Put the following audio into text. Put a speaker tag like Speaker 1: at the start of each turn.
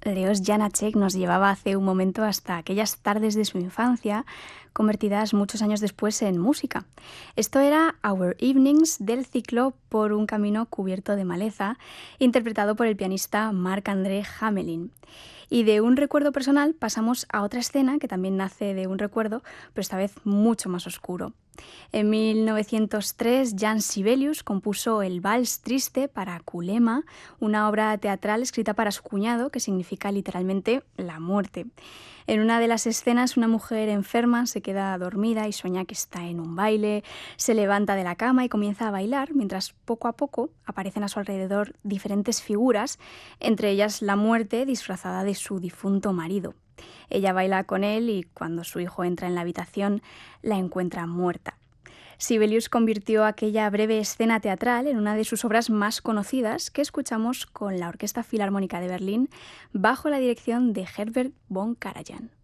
Speaker 1: Leos Janáček nos llevaba hace un momento hasta aquellas tardes de su infancia, convertidas muchos años después en música. Esto era Our Evenings del ciclo Por un camino cubierto de maleza, interpretado por el pianista Marc-André Hamelin. Y de un recuerdo personal pasamos a otra escena que también nace de un recuerdo, pero esta vez mucho más oscuro. En 1903, Jan Sibelius compuso el Vals Triste para Kulema, una obra teatral escrita para su cuñado que significa literalmente la muerte. En una de las escenas, una mujer enferma se queda dormida y sueña que está en un baile, se levanta de la cama y comienza a bailar, mientras poco a poco aparecen a su alrededor diferentes figuras, entre ellas la muerte disfrazada de su difunto marido. Ella baila con él y cuando su hijo entra en la habitación, la encuentra muerta. Sibelius convirtió aquella breve escena teatral en una de sus obras más conocidas que escuchamos con la Orquesta Filarmónica de Berlín bajo la dirección de Herbert von Karajan.